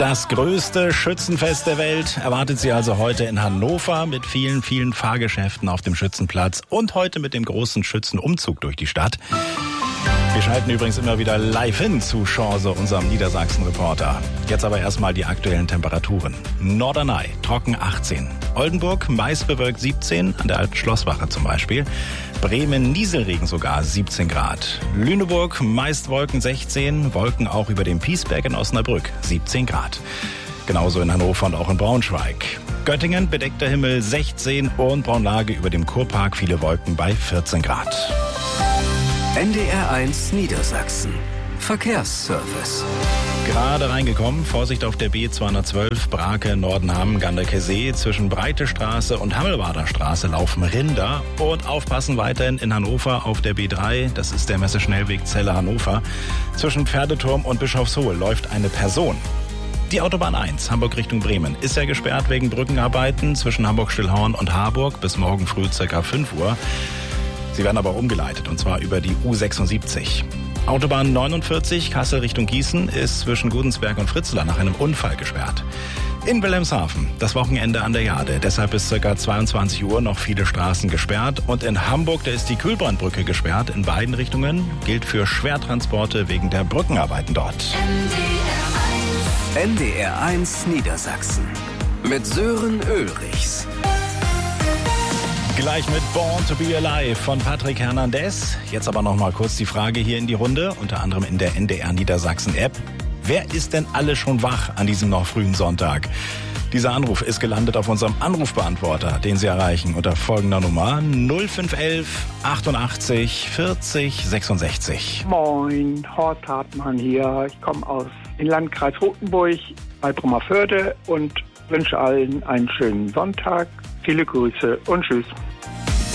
Das größte Schützenfest der Welt erwartet Sie also heute in Hannover mit vielen, vielen Fahrgeschäften auf dem Schützenplatz und heute mit dem großen Schützenumzug durch die Stadt. Wir schalten übrigens immer wieder live hin zu Chance, unserem Niedersachsen-Reporter. Jetzt aber erstmal die aktuellen Temperaturen. Norderney, trocken 18. Oldenburg, meist bewölkt 17, an der alten Schlosswache zum Beispiel. Bremen, Nieselregen sogar 17 Grad. Lüneburg, meist Wolken 16, Wolken auch über dem Piesberg in Osnabrück 17 Grad. Genauso in Hannover und auch in Braunschweig. Göttingen, bedeckter Himmel 16 und Braunlage über dem Kurpark viele Wolken bei 14 Grad. NDR1 Niedersachsen. Verkehrsservice. Gerade reingekommen, Vorsicht auf der B212 Brake Nordenham Ganderke See. Zwischen Breite Straße und Hammelbader Straße laufen Rinder. Und aufpassen weiterhin in Hannover auf der B3, das ist der Messeschnellweg Celle Hannover. Zwischen Pferdeturm und Bischofshohe läuft eine Person. Die Autobahn 1, Hamburg Richtung Bremen, ist ja gesperrt wegen Brückenarbeiten zwischen Hamburg-Stillhorn und Harburg bis morgen früh ca. 5 Uhr. Sie werden aber umgeleitet, und zwar über die U76. Autobahn 49, Kassel Richtung Gießen, ist zwischen Gudensberg und Fritzlar nach einem Unfall gesperrt. In Wilhelmshaven, das Wochenende an der Jade, deshalb bis ca. 22 Uhr noch viele Straßen gesperrt. Und in Hamburg, da ist die Kühlbrandbrücke gesperrt in beiden Richtungen, gilt für Schwertransporte wegen der Brückenarbeiten dort. NDR1 Niedersachsen mit Sören Ulrichs. Gleich mit Born to be Alive von Patrick Hernandez. Jetzt aber noch mal kurz die Frage hier in die Runde, unter anderem in der NDR Niedersachsen App. Wer ist denn alle schon wach an diesem noch frühen Sonntag? Dieser Anruf ist gelandet auf unserem Anrufbeantworter, den Sie erreichen unter folgender Nummer 0511 88 40 66. Moin, Horst Hartmann hier. Ich komme aus dem Landkreis Rotenburg bei Brummerförde und wünsche allen einen schönen Sonntag. Viele Grüße und tschüss.